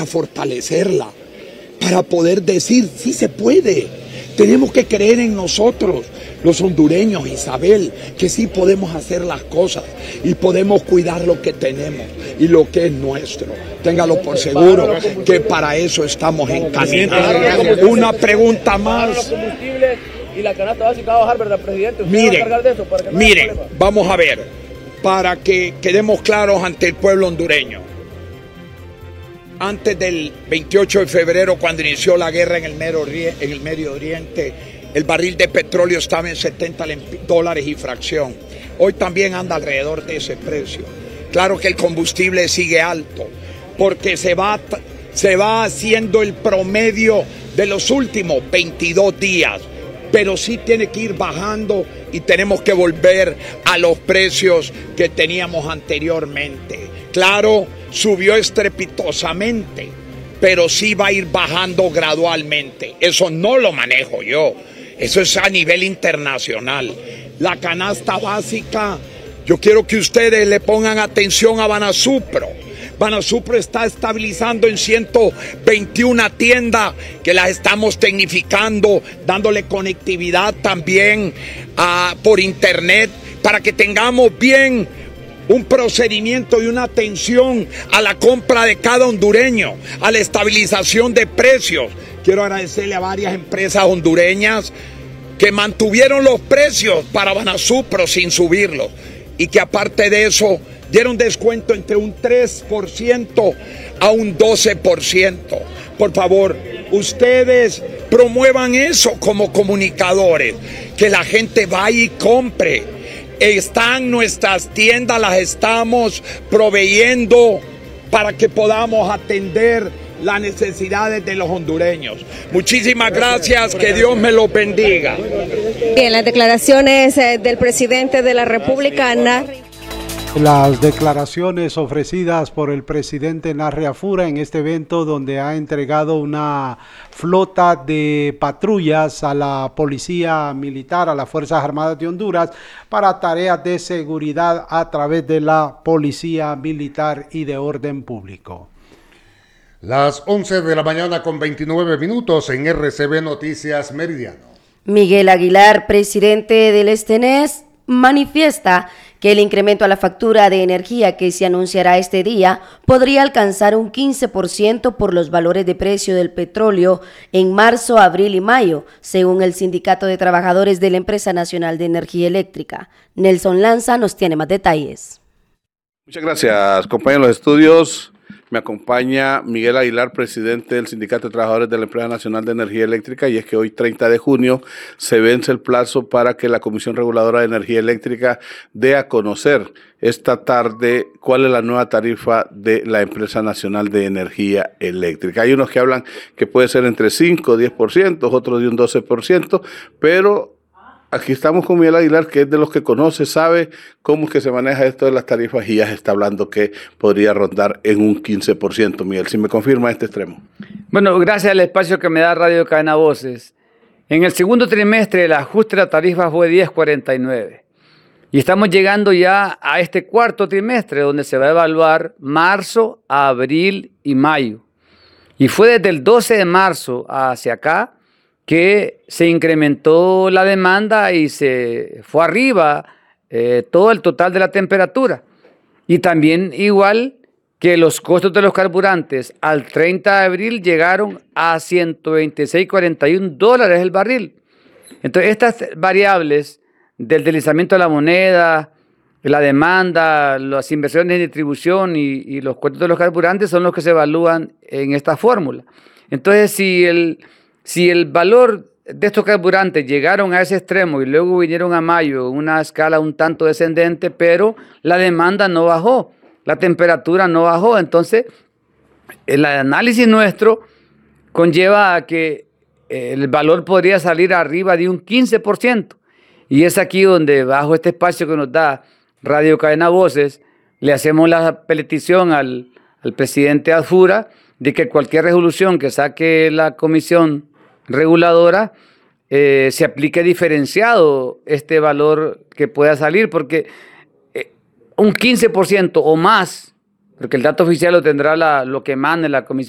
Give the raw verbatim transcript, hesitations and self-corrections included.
para fortalecerla, para poder decir, sí se puede. Tenemos que creer en nosotros, los hondureños, Isabel, que sí podemos hacer las cosas y podemos cuidar lo que tenemos y lo que es nuestro. Téngalo por seguro que para eso estamos encaminados. Una pregunta más. Y la canasta básica va a bajar, ¿verdad, presidente? ¿Usted miren, va a cargar de eso para que no miren, haya problema? vamos a ver, para que quedemos claros ante el pueblo hondureño. Antes del veintiocho de febrero, cuando inició la guerra en el Medio Oriente, en el Medio Oriente, el barril de petróleo estaba en setenta dólares y fracción. Hoy también anda alrededor de ese precio. Claro que el combustible sigue alto, porque se va, se va haciendo el promedio de los últimos veintidós días. Pero sí tiene que ir bajando y tenemos que volver a los precios que teníamos anteriormente. Claro, subió estrepitosamente, pero sí va a ir bajando gradualmente. Eso no lo manejo yo, eso es a nivel internacional. La canasta básica, yo quiero que ustedes le pongan atención a Banasupro. Banasupro está estabilizando en ciento veintiuna tiendas que las estamos tecnificando, dándole conectividad también a, por internet para que tengamos bien un procedimiento y una atención a la compra de cada hondureño, a la estabilización de precios. Quiero agradecerle a varias empresas hondureñas que mantuvieron los precios para Banasupro sin subirlos y que aparte de eso dieron descuento entre un tres por ciento a un doce por ciento. Por favor, ustedes promuevan eso como comunicadores, que la gente vaya y compre. Están nuestras tiendas, las estamos proveyendo para que podamos atender las necesidades de los hondureños. Muchísimas gracias, que Dios me los bendiga. Bien, las declaraciones del presidente de la República, Narri. Las declaraciones ofrecidas por el presidente Narri Afura en este evento donde ha entregado una flota de patrullas a la Policía Militar, a las Fuerzas Armadas de Honduras, para tareas de seguridad a través de la Policía Militar y de orden público. Las once de la mañana con veintinueve minutos en R C B Noticias Meridiano. Miguel Aguilar, presidente del Estenés, manifiesta que el incremento a la factura de energía que se anunciará este día podría alcanzar un quince por ciento por los valores de precio del petróleo en marzo, abril y mayo, según el Sindicato de Trabajadores de la Empresa Nacional de Energía Eléctrica. Nelson Lanza nos tiene más detalles. Muchas gracias, compañeros de los estudios. Me acompaña Miguel Aguilar, presidente del Sindicato de Trabajadores de la Empresa Nacional de Energía Eléctrica, y es que hoy, treinta de junio, se vence el plazo para que la Comisión Reguladora de Energía Eléctrica dé a conocer esta tarde cuál es la nueva tarifa de la Empresa Nacional de Energía Eléctrica. Hay unos que hablan que puede ser entre cinco o diez por ciento, otros de un doce por ciento, pero aquí estamos con Miguel Aguilar, que es de los que conoce, sabe cómo es que se maneja esto de las tarifas y ya se está hablando que podría rondar en un quince por ciento. Miguel, si me confirma este extremo. Bueno, gracias al espacio que me da Radio Cadena Voces. En el segundo trimestre el ajuste de la tarifa fue diez cuarenta y nueve. Y estamos llegando ya a este cuarto trimestre donde se va a evaluar marzo, abril y mayo. Y fue desde el doce de marzo hacia acá que se incrementó la demanda y se fue arriba eh, todo el total de la temperatura. Y también igual que los costos de los carburantes al treinta de abril llegaron a ciento veintiséis cuarenta y uno dólares el barril. Entonces estas variables del deslizamiento de la moneda, la demanda, las inversiones en distribución y, y los costos de los carburantes son los que se evalúan en esta fórmula. Entonces si el... Si el valor de estos carburantes llegaron a ese extremo y luego vinieron a mayo en una escala un tanto descendente, pero la demanda no bajó, la temperatura no bajó, entonces el análisis nuestro conlleva a que el valor podría salir arriba de un quince por ciento. Y es aquí donde, bajo este espacio que nos da Radio Cadena Voces, le hacemos la petición al, al presidente Afura de que cualquier resolución que saque la comisión reguladora eh, se aplique diferenciado este valor que pueda salir, porque eh, un quince por ciento o más, porque el dato oficial lo tendrá la, lo que mande la comisión